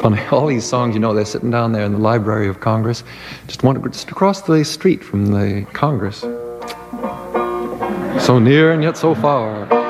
funny. All these songs, they're sitting down there in the Library of Congress, just across the street from the Congress. So near and yet so far.